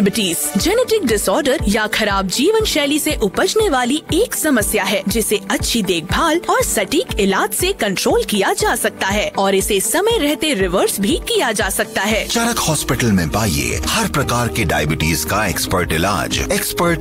Diabetes genetic disorder या खराब जीवन शैली से उपजने वाली एक समस्या है जिसे अच्छी देखभाल और सटीक इलाज से कंट्रोल किया जा सकता है और इसे समय रहते रिवर्स भी किया जा सकता है। चरक हॉस्पिटल में पाइए हर प्रकार के डायबिटीज का एक्सपर्ट इलाज, एक्सपर्ट